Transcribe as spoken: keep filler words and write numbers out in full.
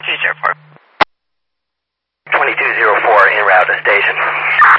zero four. twenty-two zero four, en route to station.